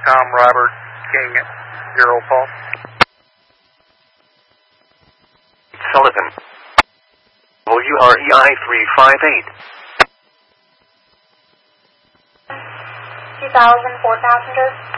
Tom Robert King, Zero Paul. Sullivan. WREI 358. 2004 passenger.